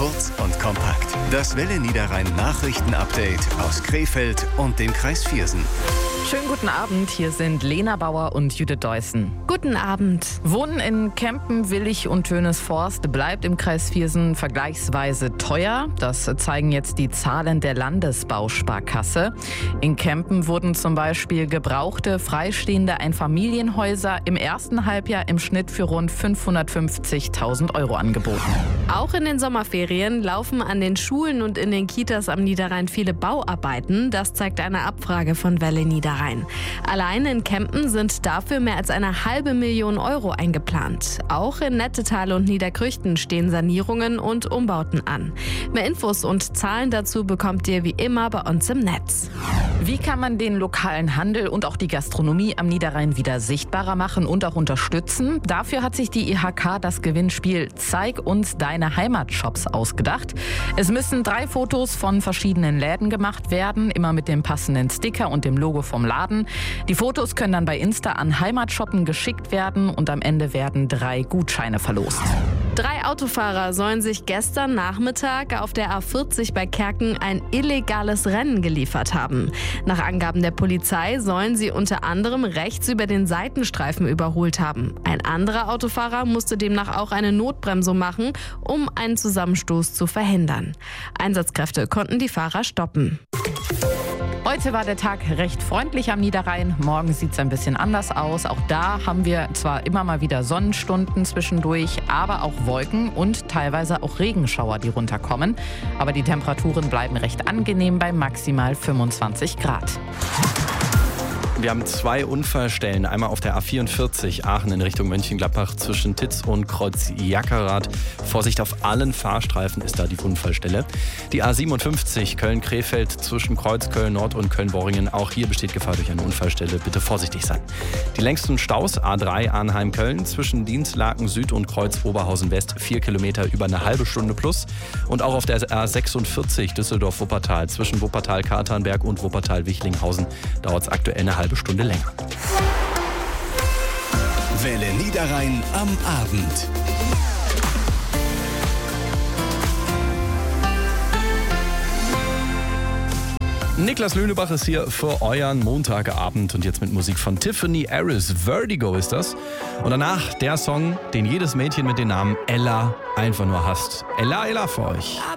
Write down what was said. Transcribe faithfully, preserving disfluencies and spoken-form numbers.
Kurz und kompakt. Das Welle Niederrhein Nachrichten-Update aus Krefeld und dem Kreis Viersen. Schönen guten Abend, hier sind Lena Bauer und Judith Deussen. Guten Abend. Wohnen in Kempen, Willich und Tönesforst bleibt im Kreis Viersen vergleichsweise teuer. Das zeigen jetzt die Zahlen der Landesbausparkasse. In Kempen wurden zum Beispiel gebrauchte, freistehende Einfamilienhäuser im ersten Halbjahr im Schnitt für rund fünfhundertfünfzigtausend Euro angeboten. Auch in den Sommerferien laufen an den Schulen und in den Kitas am Niederrhein viele Bauarbeiten. Das zeigt eine Abfrage von Welle Niederrhein. Allein in Kempen sind dafür mehr als eine halbe Million Euro eingeplant. Auch in Nettetal und Niederkrüchten stehen Sanierungen und Umbauten an. Mehr Infos und Zahlen dazu bekommt ihr wie immer bei uns im Netz. Wie kann man den lokalen Handel und auch die Gastronomie am Niederrhein wieder sichtbarer machen und auch unterstützen? Dafür hat sich die I H K das Gewinnspiel Zeig uns deine Heimatshops ausgedacht. Es müssen drei Fotos von verschiedenen Läden gemacht werden, immer mit dem passenden Sticker und dem Logo vom Laden. Die Fotos können dann bei Insta an Heimatshoppen geschickt werden und am Ende werden drei Gutscheine verlost. Drei Autofahrer sollen sich gestern Nachmittag auf der A vierzig bei Kerken ein illegales Rennen geliefert haben. Nach Angaben der Polizei sollen sie unter anderem rechts über den Seitenstreifen überholt haben. Ein anderer Autofahrer musste demnach auch eine Notbremsung machen, um einen Zusammenstoß zu verhindern. Einsatzkräfte konnten die Fahrer stoppen. Heute war der Tag recht freundlich am Niederrhein. Morgen sieht es ein bisschen anders aus. Auch da haben wir zwar immer mal wieder Sonnenstunden zwischendurch, aber auch Wolken und teilweise auch Regenschauer, die runterkommen. Aber die Temperaturen bleiben recht angenehm bei maximal fünfundzwanzig Grad. Wir haben zwei Unfallstellen, einmal auf der A vierundvierzig Aachen in Richtung Mönchengladbach zwischen Titz und Kreuz Jackerath. Vorsicht, auf allen Fahrstreifen ist da die Unfallstelle. Die A siebenundfünfzig Köln-Krefeld zwischen Kreuz Köln-Nord und Köln-Borringen. Auch hier besteht Gefahr durch eine Unfallstelle. Bitte vorsichtig sein. Die längsten Staus A drei Arnheim-Köln zwischen Dienstlaken Süd und Kreuz Oberhausen-West. Vier Kilometer über eine halbe Stunde plus. Und auch auf der A sechsundvierzig Düsseldorf-Wuppertal zwischen Wuppertal-Katernberg und Wuppertal-Wichlinghausen dauert es aktuell eine halbe Stunde länger. Welle Niederrhein am Abend. Niklas Lönebach ist hier für euren Montagabend und jetzt mit Musik von Tiffany Harris. Vertigo ist das. Und danach der Song, den jedes Mädchen mit dem Namen Ella einfach nur hasst. Ella, Ella für euch.